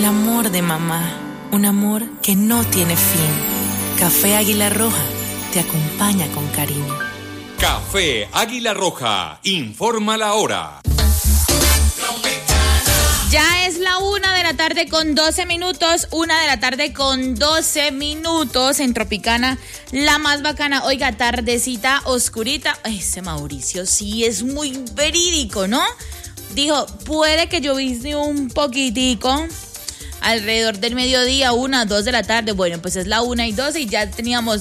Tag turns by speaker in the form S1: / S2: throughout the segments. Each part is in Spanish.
S1: amor de mamá, un amor que no tiene fin. Café Águila Roja te acompaña con cariño.
S2: Café Águila Roja, informa la hora.
S3: Ya es la 1:00 con 12 minutos, 1:00 con 12 minutos en Tropicana, la más bacana. Oiga, tardecita oscurita. Ese Mauricio sí es muy verídico, ¿no? Dijo, puede que llovizne un poquitico alrededor del mediodía, 1, 2 de la tarde. Bueno, pues es la 1:12 y ya teníamos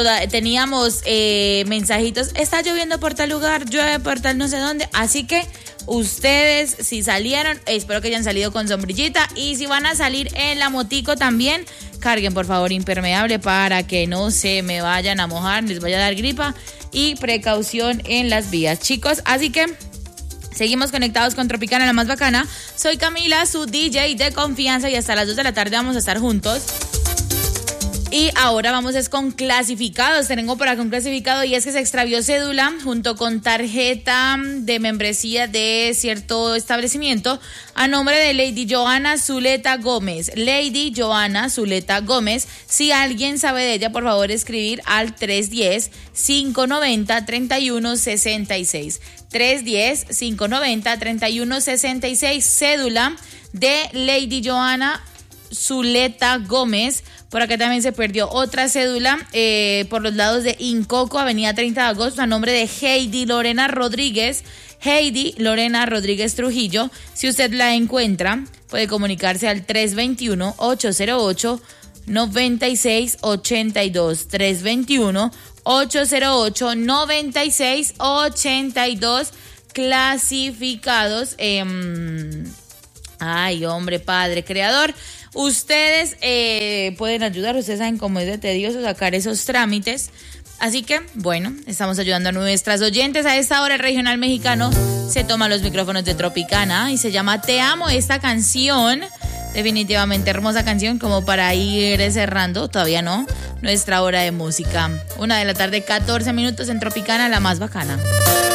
S3: mensajitos. Está lloviendo por tal lugar, llueve por tal no sé dónde. Así que ustedes, si salieron, espero que hayan salido con sombrillita. Y si van a salir en la motico también, carguen por favor impermeable para que no se me vayan a mojar, les vaya a dar gripa. Y precaución en las vías, chicos. Así que seguimos conectados con Tropicana, la más bacana. Soy Camila, su DJ de confianza, y hasta las 2 de la tarde vamos a estar juntos. Y ahora vamos con clasificados. Tengo por acá un clasificado y es que se extravió cédula junto con tarjeta de membresía de cierto establecimiento a nombre de Lady Joana Zuleta Gómez. Lady Joana Zuleta Gómez. Si alguien sabe de ella, por favor escribir al 310-590-3166. 310-590-3166. Cédula de Lady Joana Zuleta Gómez. Por acá también se perdió otra cédula por los lados de Incoco, avenida 30 de agosto, a nombre de Heidi Lorena Rodríguez. Heidi Lorena Rodríguez Trujillo. Si usted la encuentra, puede comunicarse al 321-808-9682. 321-808-9682. Clasificados. Ay, hombre, Padre Creador. Ustedes pueden ayudar, ustedes saben cómo es de tedioso sacar esos trámites. Así que, bueno, estamos ayudando a nuestras oyentes. A esta hora el regional mexicano se toma los micrófonos de Tropicana y se llama Te Amo. Esta canción, definitivamente hermosa canción, como para ir cerrando, todavía no, nuestra hora de música. 1:00 PM, 14 minutos en Tropicana, la más bacana.